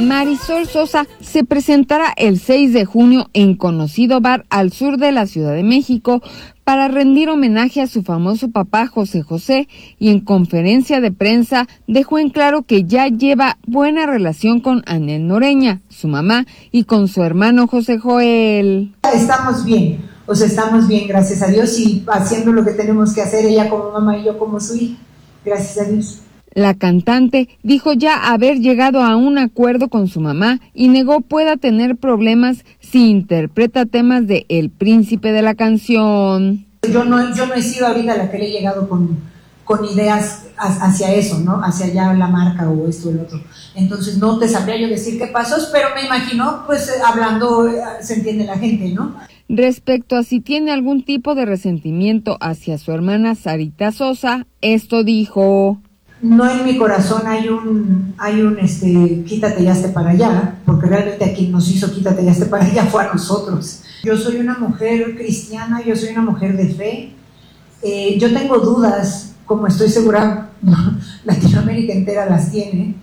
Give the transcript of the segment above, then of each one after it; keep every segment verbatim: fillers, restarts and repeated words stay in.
Marisol Sosa se presentará el seis de junio en conocido bar al sur de la Ciudad de México para rendir homenaje a su famoso papá José José, y en conferencia de prensa dejó en claro que ya lleva buena relación con Anel Noreña, su mamá, y con su hermano José Joel. Estamos bien, o sea, estamos bien, gracias a Dios, y haciendo lo que tenemos que hacer, ella como mamá y yo como su hija, gracias a Dios. La cantante dijo ya haber llegado a un acuerdo con su mamá y negó pueda tener problemas si interpreta temas de El Príncipe de la Canción. Yo no, yo no he sido ahorita la que le he llegado con, con ideas hacia eso, ¿no? Hacia allá la marca o esto o el otro. Entonces no te sabría yo decir qué pasó, pero me imagino, pues hablando se entiende la gente, ¿no? Respecto a si tiene algún tipo de resentimiento hacia su hermana Sarita Sosa, esto dijo: no, en mi corazón hay un, hay un, este, quítate y hazte para allá, porque realmente a quien nos hizo quítate y hazte para allá fue a nosotros. Yo soy una mujer cristiana, yo soy una mujer de fe, eh, yo tengo dudas, como estoy segura Latinoamérica entera las tiene,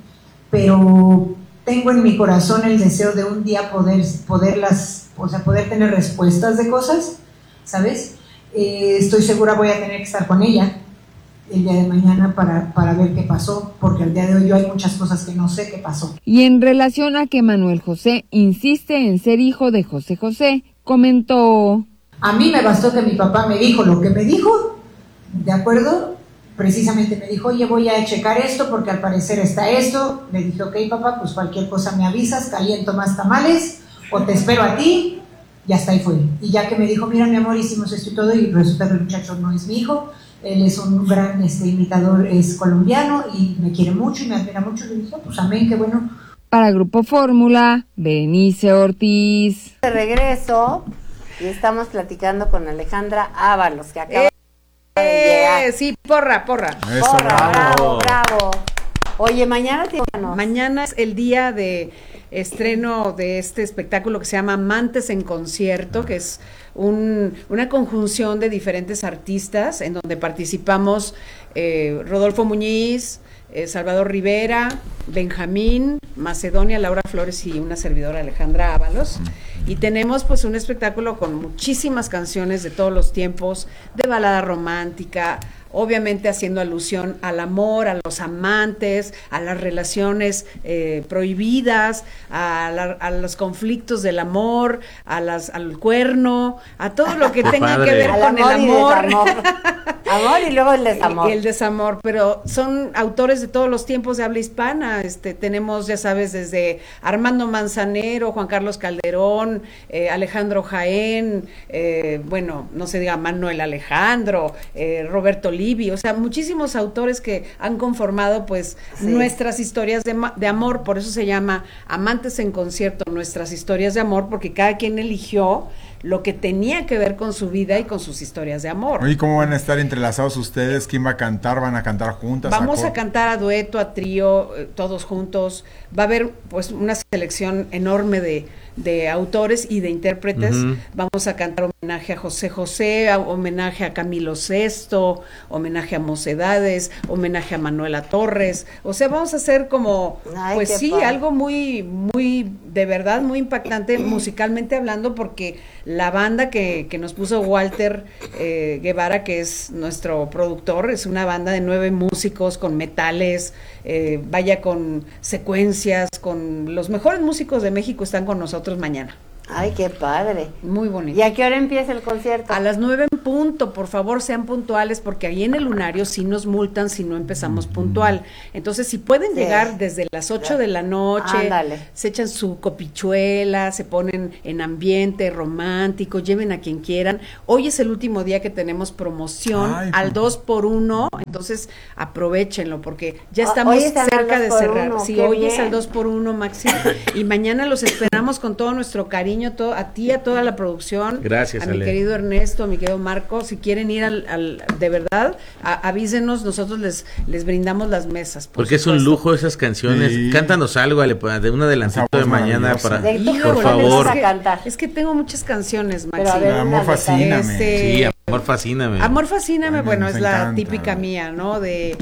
pero tengo en mi corazón el deseo de un día poder, poderlas, o sea, poder tener respuestas de cosas, ¿sabes? Eh, estoy segura voy a tener que estar con ella el día de mañana para, para ver qué pasó, porque al día de hoy yo hay muchas cosas que no sé qué pasó. Y en relación a que Manuel José insiste en ser hijo de José José, comentó: a mí me bastó que mi papá me dijo lo que me dijo, ¿de acuerdo? Precisamente me dijo, oye, voy a checar esto porque al parecer está esto. Le dije, ok, papá, pues cualquier cosa me avisas, caliento más tamales o te espero a ti, y hasta ahí fue. Y ya que me dijo, mira mi amor, hicimos esto y todo, y resulta que el muchacho no es mi hijo, él es un gran este, imitador, es colombiano y me quiere mucho y me admira mucho. Le dije, pues amén, qué bueno. Para Grupo Fórmula, Berenice Ortiz. De regreso, y estamos platicando con Alejandra Ábalos, que acaba eh, de llegar. Sí, porra, porra. Eso, porra, bravo. bravo, bravo. Oye, mañana tiene... Mañana es el día de estreno de este espectáculo que se llama Amantes en Concierto, que es un, una conjunción de diferentes artistas en donde participamos eh, Rodolfo Muñiz, eh, Salvador Rivera, Benjamín, Macedonia, Laura Flores y una servidora, Alejandra Ábalos. Y tenemos pues un espectáculo con muchísimas canciones de todos los tiempos, de balada romántica, obviamente haciendo alusión al amor, a los amantes, a las relaciones eh, prohibidas, a, la, a los conflictos del amor, a las, al cuerno, a todo lo que tenga padre. que ver Al con amor el y amor. desamor. Amor y luego el desamor. Y el desamor, pero son autores de todos los tiempos de habla hispana. Este, tenemos, ya sabes, desde Armando Manzanero, Juan Carlos Calderón, eh, Alejandro Jaén, eh, bueno, no se diga Manuel Alejandro, eh, Roberto Livi, o sea, muchísimos autores que han conformado pues sí. nuestras historias de, de amor. Por eso se llama Amantes en Concierto, nuestras historias de amor, porque cada quien eligió lo que tenía que ver con su vida y con sus historias de amor. ¿Y cómo van a estar entrelazados ustedes? ¿Quién va a cantar? ¿Van a cantar juntas? Vamos a, a cantar a dueto, a trío, eh, todos juntos. Va a haber pues una selección enorme de, de autores y de intérpretes. Uh-huh. Vamos a cantar homenaje a José José, a, homenaje a Camilo Sesto, homenaje a Mocedades, homenaje a Manuela Torres. O sea, vamos a hacer como, Ay, pues sí, padre. algo muy, muy, de verdad, muy impactante musicalmente hablando, porque la banda que, que nos puso Walter eh, Guevara, que es nuestro productor, es una banda de nueve músicos con metales, eh, vaya con secuencias, con los mejores músicos de México están con nosotros mañana. Ay, qué padre. Muy bonito. ¿Y a qué hora empieza el concierto? A las nueve en punto, por favor sean puntuales, porque ahí en el Lunario sí nos multan si no empezamos puntual. Entonces, si pueden sí. llegar desde las ocho de la noche, Ándale. se echan su copichuela, se ponen en ambiente romántico, lleven a quien quieran. Hoy es el último día que tenemos promoción Ay, al dos por uno, entonces aprovechenlo, porque ya estamos cerca de cerrar. Uno, sí, hoy bien. es al dos por uno, Maxi, y mañana los esperamos con todo nuestro cariño. Todo, a ti, a toda la producción, gracias, a mi Ale. querido Ernesto, a mi querido Marco, si quieren ir al, al de verdad, a, avísenos, nosotros les les brindamos las mesas. Por Porque supuesto. Es un lujo esas canciones, sí. Cántanos algo, Ale, de un adelantito de mañana para, de, por favor. Es que, es que tengo muchas canciones, Maxi. Ver, Amor Fascíname. Este, sí, Amor Fascíname. Amor Fascíname, Ay, bueno, es encanta. la típica mía, ¿no? De